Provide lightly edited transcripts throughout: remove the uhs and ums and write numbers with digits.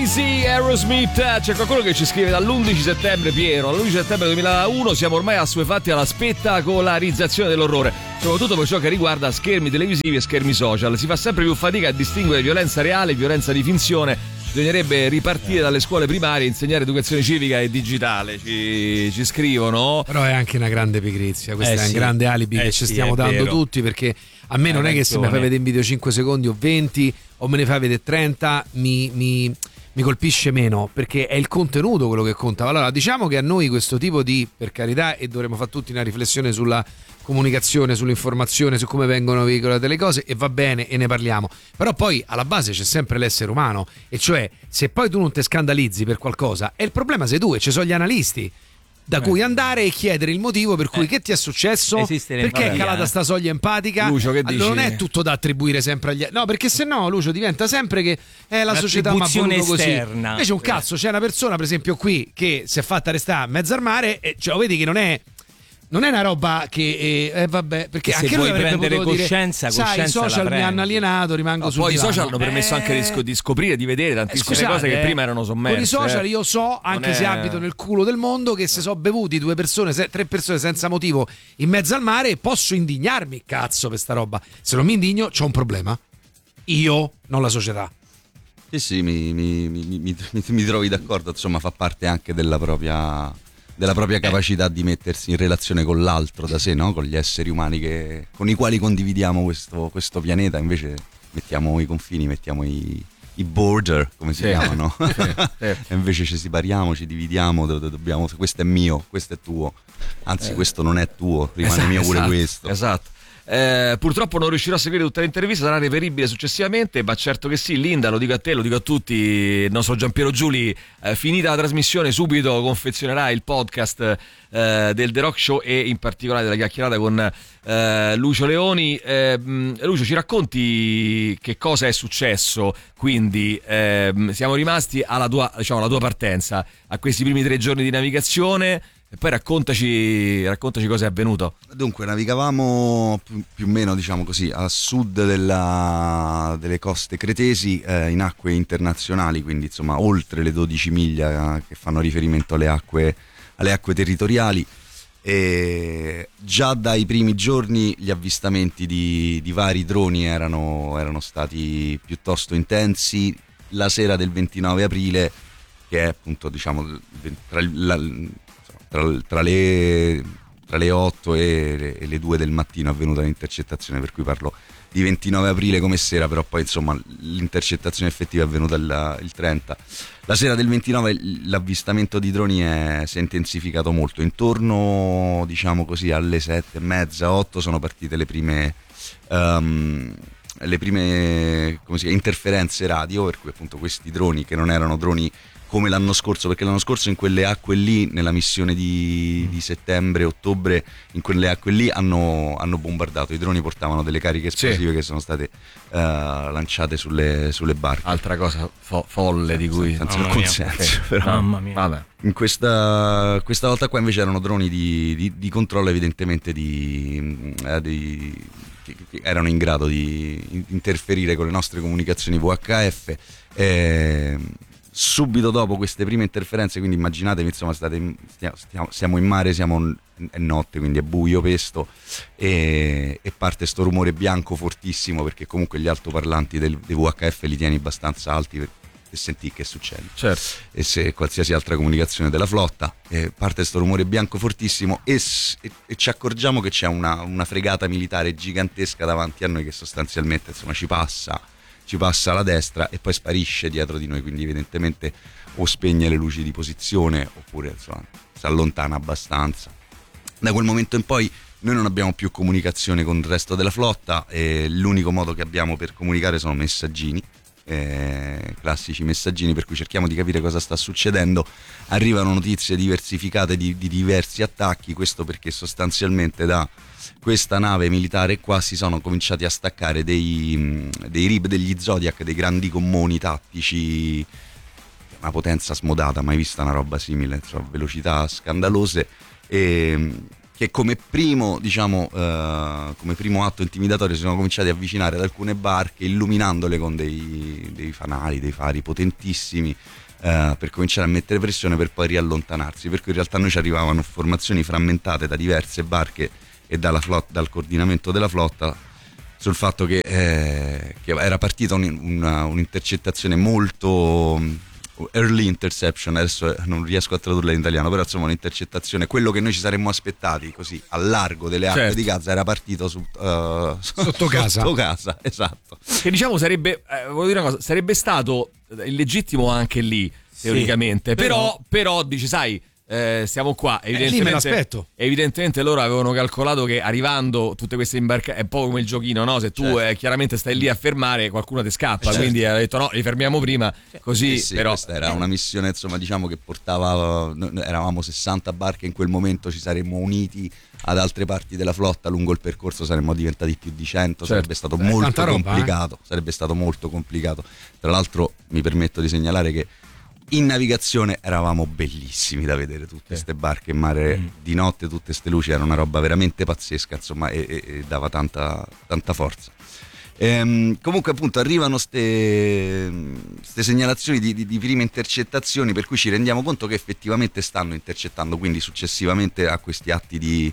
Sì, Aerosmith. C'è qualcuno che ci scrive dall'11 settembre, Piero, all'11 settembre 2001 siamo ormai assuefatti alla spettacolarizzazione dell'orrore, soprattutto per ciò che riguarda schermi televisivi e schermi social. Si fa sempre più fatica a distinguere violenza reale e violenza di finzione. Bisognerebbe ripartire dalle scuole primarie e insegnare educazione civica e digitale, ci scrivono. Però è anche una grande pigrizia, questo è sì. un grande alibi che ci stiamo dando tutti, perché a me non è che se mi fai vedere in video 5 secondi o 20 o me ne fai vedere 30 mi colpisce meno, perché è il contenuto quello che conta. Allora, diciamo che a noi questo tipo di, per carità, e dovremmo fare tutti una riflessione sulla comunicazione, sull'informazione, su come vengono veicolate le cose, e va bene e ne parliamo, però poi alla base c'è sempre l'essere umano, e cioè se poi tu non ti scandalizzi per qualcosa, e il problema sei tu, e ci sono gli analisti da cui andare e chiedere il motivo per cui che ti è successo, perché è calata sta soglia empatica. Lucio, che dici? Non è tutto da attribuire sempre agli no, perché se no, Lucio, diventa sempre che la società mi ha voluto così. Invece un cazzo, c'è una persona per esempio qui che si è fatta restare a mezzo al mare, e cioè, vedi che non è una roba che vabbè, perché se anche lui avrebbe prendere potuto coscienza, dire sai, i social mi hanno alienato, rimango sul poi i divano. social hanno permesso anche di scoprire, di vedere tantissime cose che prima erano sommerse. Con i social io so, anche se abito nel culo del mondo, che se so bevuti 2 persone, 3 persone senza motivo in mezzo al mare, posso indignarmi, cazzo, per sta roba. Se non mi indigno c'ho un problema, io, non la società. Sì, mi trovi d'accordo, insomma fa parte anche della propria capacità di mettersi in relazione con l'altro da sé, no? Con gli esseri umani con i quali condividiamo questo pianeta. Invece mettiamo i confini, mettiamo i border, come si chiamano, e invece ci separiamo, ci dividiamo, dobbiamo, questo è mio, questo è tuo, anzi questo non è tuo, rimane mio pure questo. Esatto. Purtroppo non riuscirò a seguire tutta l'intervista, sarà reperibile successivamente, ma certo che sì. Linda, lo dico a te, lo dico a tutti, il nostro Giampiero Giuli, finita la trasmissione subito confezionerà il podcast del The Rock Show, e in particolare della chiacchierata con Lucio Leoni. Lucio, ci racconti che cosa è successo? Quindi siamo rimasti alla tua partenza, a questi primi 3 giorni di navigazione, e poi raccontaci cosa è avvenuto. Dunque, navigavamo più o meno, diciamo così, a sud delle coste cretesi, in acque internazionali, quindi insomma oltre le 12 miglia che fanno riferimento alle acque territoriali. E già dai primi giorni gli avvistamenti di vari droni erano stati piuttosto intensi. La sera del 29 aprile, che è appunto, diciamo, tra le 8 e le 2 del mattino è avvenuta l'intercettazione, per cui parlo di 29 aprile come sera, però poi insomma l'intercettazione effettiva è avvenuta il 30. La sera del 29 l'avvistamento di droni si è intensificato molto. Intorno, diciamo così, alle 7:30, 8 sono partite le prime come si chiama, interferenze radio, per cui appunto questi droni, che non erano droni come l'anno scorso, perché l'anno scorso in quelle acque lì, nella missione di settembre-ottobre, in quelle acque lì hanno bombardato. I droni portavano delle cariche esplosive che sono state lanciate sulle barche. Altra cosa folle di cui senza alcun senso, però. Mamma mia. Vabbè. In questa volta qua invece erano droni di controllo, evidentemente che erano in grado di interferire con le nostre comunicazioni VHF. Subito dopo queste prime interferenze, quindi immaginatevi, insomma, siamo in mare, è notte, quindi è buio pesto, e parte sto rumore bianco fortissimo, perché comunque gli altoparlanti dei VHF li tieni abbastanza alti per sentire che succede, certo. E se qualsiasi altra comunicazione della flotta, parte sto rumore bianco fortissimo, e ci accorgiamo che c'è una fregata militare gigantesca davanti a noi, che sostanzialmente, insomma, ci passa alla destra e poi sparisce dietro di noi, quindi evidentemente o spegne le luci di posizione oppure, insomma, si allontana abbastanza. Da quel momento in poi noi non abbiamo più comunicazione con il resto della flotta, e l'unico modo che abbiamo per comunicare sono messaggini, classici messaggini, per cui cerchiamo di capire cosa sta succedendo. Arrivano notizie diversificate di diversi attacchi, questo perché sostanzialmente da questa nave militare qua si sono cominciati a staccare dei RIB, degli Zodiac, dei grandi gommoni tattici, una potenza smodata, mai vista una roba simile, insomma, velocità scandalose, che che come primo, diciamo, come primo atto intimidatorio si sono cominciati a avvicinare ad alcune barche, illuminandole con dei fanali, dei fari potentissimi, per cominciare a mettere pressione per poi riallontanarsi, per cui in realtà noi ci arrivavano formazioni frammentate da diverse barche e dal coordinamento della flotta sul fatto che era partita un'intercettazione molto early interception, adesso non riesco a tradurla in italiano, però insomma un'intercettazione, quello che noi ci saremmo aspettati così al largo delle acque di Gaza era partito sotto casa. Sotto casa, esatto. Che diciamo sarebbe, voglio dire una cosa, sarebbe stato illegittimo anche lì, teoricamente, però dici, sai, siamo qua, evidentemente loro avevano calcolato che arrivando tutte queste imbarcazioni è un po' come il giochino, no? Se tu chiaramente stai lì a fermare, qualcuno ti scappa, quindi ha detto no, li fermiamo prima, così. Però questa era una missione, insomma, diciamo che portava, eravamo 60 barche in quel momento, ci saremmo uniti ad altre parti della flotta, lungo il percorso saremmo diventati più di 100, sarebbe stato molto complicato, sarebbe stato molto complicato. Tra l'altro mi permetto di segnalare che in navigazione eravamo bellissimi da vedere, tutte queste barche in mare di notte, tutte queste luci, era una roba veramente pazzesca, insomma, e dava tanta forza. Comunque appunto arrivano queste segnalazioni di prime intercettazioni, per cui ci rendiamo conto che effettivamente stanno intercettando, quindi successivamente a questi atti di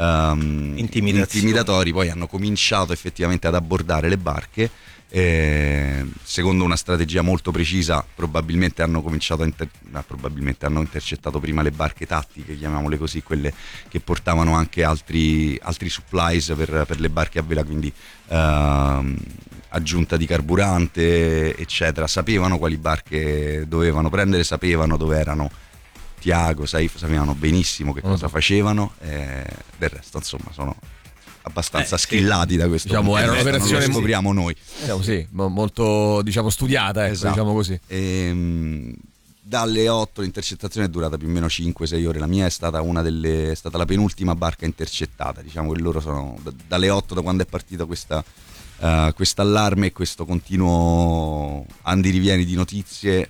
intimidatori poi hanno cominciato effettivamente ad abbordare le barche. Secondo una strategia molto precisa, probabilmente hanno hanno intercettato prima le barche tattiche, chiamiamole così, quelle che portavano anche altri supplies per le barche a vela, quindi aggiunta di carburante eccetera. Sapevano quali barche dovevano prendere, sapevano dove erano Tiago, sapevano benissimo che cosa facevano, del resto insomma sono abbastanza schillati da questo, diciamo, era un'operazione, non lo scopriamo noi, molto, diciamo, studiata, esatto. Diciamo così. Dalle 8 l'intercettazione è durata più o meno 5-6 ore. La mia è stata è stata la penultima barca intercettata, diciamo che loro sono dalle 8, da quando è partita questa allarme e questo continuo andirivieni di notizie.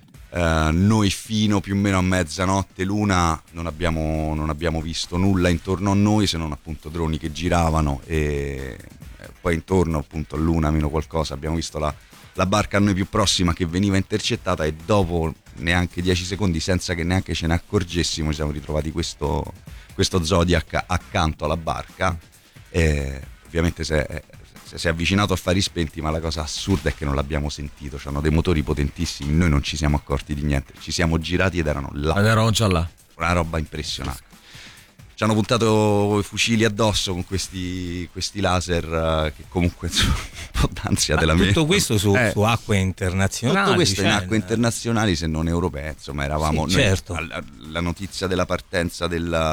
Noi fino più o meno a mezzanotte, l'una, non abbiamo visto nulla intorno a noi, se non appunto droni che giravano, e poi intorno appunto all'una meno qualcosa abbiamo visto la barca a noi più prossima che veniva intercettata, e dopo neanche 10 secondi, senza che neanche ce ne accorgessimo, ci siamo ritrovati questo Zodiac accanto alla barca. Ovviamente si è avvicinato a fari spenti, ma la cosa assurda è che non l'abbiamo sentito, c'hanno dei motori potentissimi, noi non ci siamo accorti di niente, ci siamo girati ed erano là. Erano già là. Una roba impressionante. Ci hanno puntato i fucili addosso con questi laser, che comunque insomma, un po' d'ansia della mente. Tutto questo su acque internazionali. Tutto questo in acque internazionali, se non europee, insomma, eravamo sì, certo. La notizia della partenza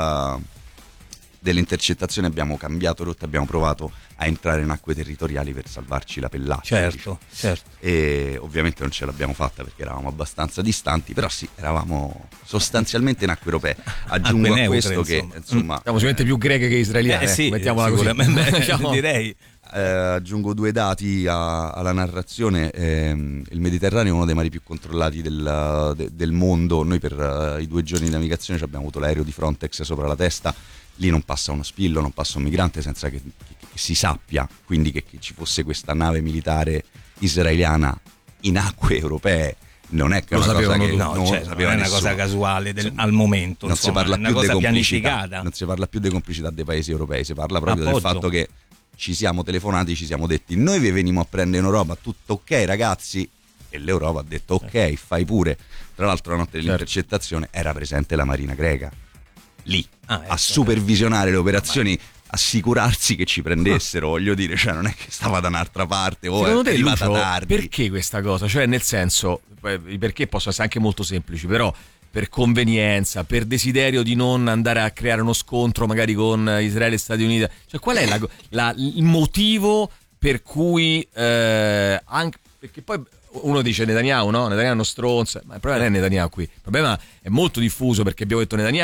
dell'intercettazione abbiamo cambiato rotta, abbiamo provato a entrare in acque territoriali per salvarci la pellaccia. Certo. E ovviamente non ce l'abbiamo fatta perché eravamo abbastanza distanti, però sì, eravamo sostanzialmente in acque europee. Aggiungo a questo che insomma siamo sicuramente più greche che israeliane, sì, mettiamola così. Diciamo. Direi. Aggiungo 2 dati alla narrazione. Il Mediterraneo è uno dei mari più controllati del mondo. Noi per i 2 giorni di navigazione abbiamo avuto l'aereo di Frontex sopra la testa. Lì non passa uno spillo, non passa un migrante senza che si sappia, quindi che ci fosse questa nave militare israeliana in acque europee. Non è che lo una cosa che non è una cosa casuale al momento, non insomma, si parla è una più cosa di pianificata. Non si parla più di complicità dei paesi europei, si parla proprio del fatto che ci siamo telefonati, ci siamo detti noi vi venimo a prendere in Europa, tutto ok ragazzi, e l'Europa ha detto ok, fai pure. Tra l'altro la notte dell'intercettazione era presente la Marina greca lì a supervisionare le operazioni, assicurarsi che ci prendessero, voglio dire, cioè non è che stava da un'altra parte o è arrivata tardi. Perché questa cosa? Cioè nel senso, i perché possono essere anche molto semplici, però per convenienza, per desiderio di non andare a creare uno scontro magari con Israele e Stati Uniti, cioè qual è il motivo per cui anche perché poi uno dice Netanyahu, no? Netanyahu è uno stronzo, ma il problema non è Netanyahu qui, il problema è molto diffuso, perché abbiamo detto Netanyahu,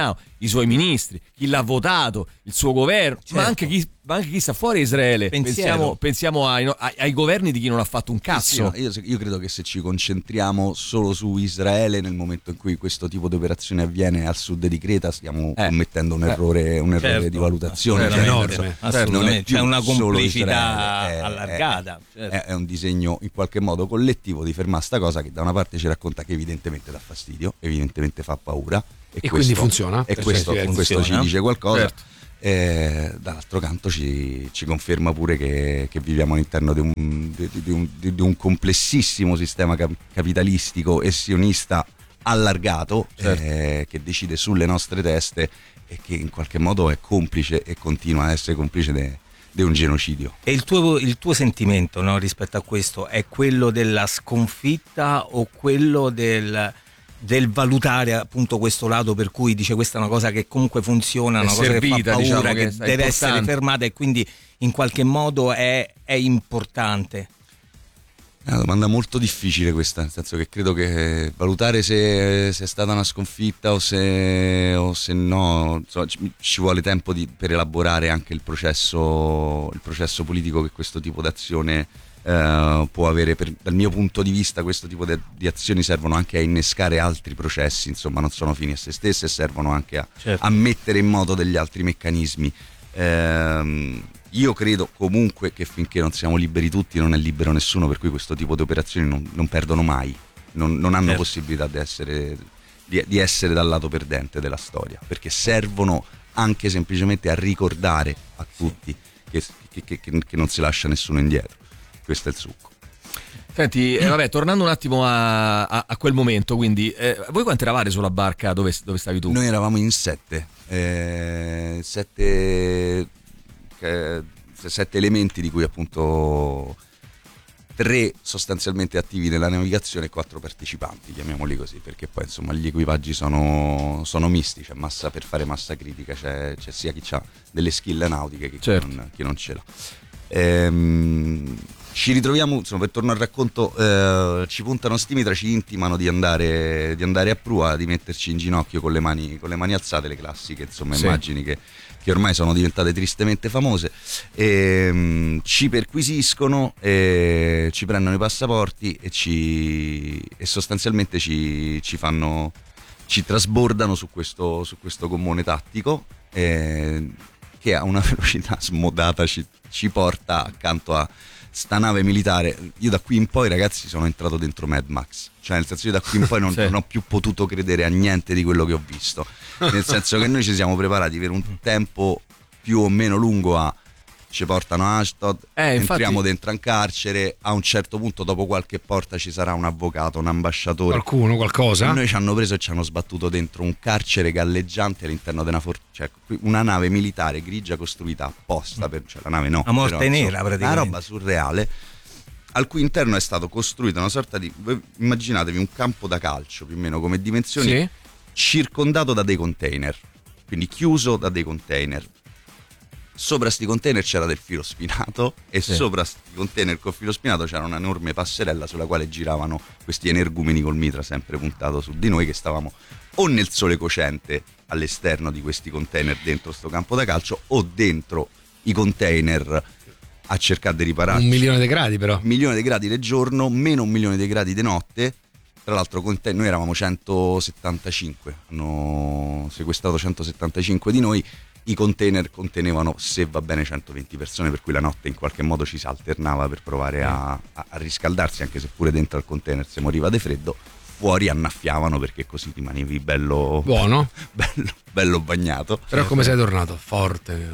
i suoi ministri, chi l'ha votato, il suo governo, certo. ma anche chi sta fuori Israele. Pensiamo ai governi di chi non ha fatto un cazzo. Sì, io credo che se ci concentriamo solo su Israele nel momento in cui questo tipo di operazione avviene al sud di Creta stiamo commettendo un errore certo, di valutazione enorme, assolutamente. C'è una complicità allargata, è un disegno in qualche modo collettivo di fermare sta cosa che da una parte ci racconta che evidentemente dà fastidio, evidentemente fa paura e quindi funziona e questo ci dice qualcosa. Certo. Dall'altro canto ci conferma pure che viviamo all'interno di un complessissimo sistema capitalistico e sionista allargato, certo. Che decide sulle nostre teste e che in qualche modo è complice e continua a essere complice di un genocidio. E il tuo sentimento, no, rispetto a questo è quello della sconfitta o quello del valutare appunto questo lato per cui dice questa è una cosa che comunque funziona, una cosa che fa paura, diciamo, che deve essere fermata e quindi in qualche modo è importante? È una domanda molto difficile questa, nel senso che credo che valutare se è stata una sconfitta o se no, insomma, ci vuole tempo per elaborare anche il processo politico che questo tipo d'azione può avere. Dal mio punto di vista questo tipo di azioni servono anche a innescare altri processi, insomma non sono fini a se stesse e servono anche a mettere in moto degli altri meccanismi. Io credo comunque che finché non siamo liberi tutti non è libero nessuno, per cui questo tipo di operazioni non perdono mai, non hanno possibilità di essere dal lato perdente della storia, perché servono anche semplicemente a ricordare a tutti che non si lascia nessuno indietro. Questo è il succo. Senti, vabbè, tornando un attimo a quel momento, quindi voi quanti eravate sulla barca dove stavi tu? Noi eravamo in 7 elementi, di cui appunto 3 sostanzialmente attivi nella navigazione e 4 partecipanti, chiamiamoli così, perché poi insomma gli equipaggi sono misti, c'è massa per fare massa critica, c'è sia chi ha delle skill nautiche che chi non ce l'ha. Ci ritroviamo, insomma, per tornare al racconto, ci puntano sti mitra, ci intimano di andare a prua, di metterci in ginocchio con le mani alzate, le classiche insomma immagini che ormai sono diventate tristemente famose, ci perquisiscono, ci prendono i passaporti e sostanzialmente ci trasbordano su questo gommone tattico, che a una velocità smodata ci porta accanto a sta nave militare. Io da qui in poi, ragazzi, sono entrato dentro Mad Max, cioè nel senso, io da qui in poi non ho più potuto credere a niente di quello che ho visto, nel senso che noi ci siamo preparati per un tempo più o meno lungo ci portano a Ashdod, entriamo dentro un carcere, a un certo punto dopo qualche porta ci sarà un avvocato, un ambasciatore, qualcosa, e noi ci hanno preso e ci hanno sbattuto dentro un carcere galleggiante all'interno di una nave militare grigia costruita apposta per, la nave no, a morte nera, praticamente una roba surreale, al cui interno è stato costruito una sorta di, immaginatevi un campo da calcio più o meno come dimensioni, circondato da dei container, quindi chiuso da dei container. Sopra sti container c'era del filo spinato e sopra sti container col filo spinato c'era un'enorme passerella sulla quale giravano questi energumeni col mitra sempre puntato su di noi, che stavamo o nel sole cocente all'esterno di questi container dentro sto campo da calcio o dentro i container a cercare di ripararci. 1.000.000 di gradi, però 1.000.000 di gradi di giorno, meno 1.000.000 di gradi di notte. Tra l'altro noi eravamo 175, hanno sequestrato 175 di noi. I container contenevano, se va bene, 120 persone, per cui la notte in qualche modo ci si alternava per provare a riscaldarsi, anche se pure dentro al container si moriva di freddo. Fuori annaffiavano perché così rimanevi bello buono, bello bagnato. Però come sei tornato? Forte,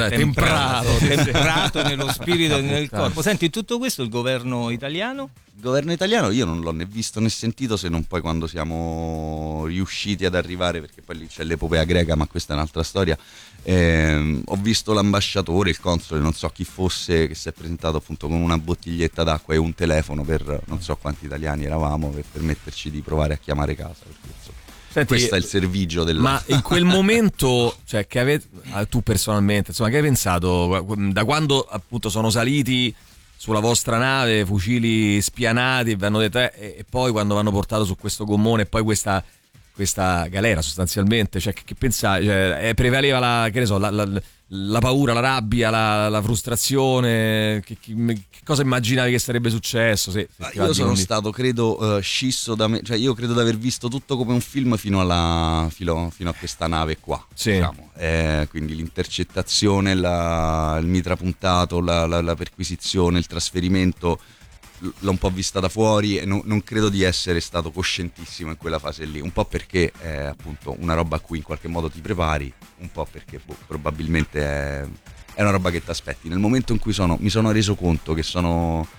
temprato nello spirito e nel corpo. Senti, in tutto questo il governo italiano? Il governo italiano io non l'ho né visto né sentito, se non poi quando siamo riusciti ad arrivare, perché poi lì c'è l'epopea greca, ma questa è un'altra storia. Ho visto l'ambasciatore, il console, non so chi fosse, che si è presentato appunto con una bottiglietta d'acqua e un telefono per non so quanti italiani eravamo, per permetterci di provare a chiamare casa, perché, insomma, questo è il servigio del... Ma in quel momento, cioè, che tu personalmente, insomma, che hai pensato da quando appunto sono saliti sulla vostra nave, fucili spianati, vi hanno detto, e poi quando vanno portato su questo gommone e poi questa questa galera sostanzialmente, cioè che pensavi, cioè, prevaleva la paura, la rabbia, la frustrazione, che cosa immaginavi che sarebbe successo? Io sono stato, credo, scisso da me, cioè io credo di aver visto tutto come un film fino a questa nave qua, sì. Diciamo. Quindi l'intercettazione, il mitra puntato, la perquisizione, il trasferimento l'ho un po' vista da fuori e non credo di essere stato coscientissimo in quella fase lì, un po' perché è appunto una roba a cui in qualche modo ti prepari, un po' perché probabilmente è una roba che ti aspetti. Nel momento in cui mi sono reso conto che sono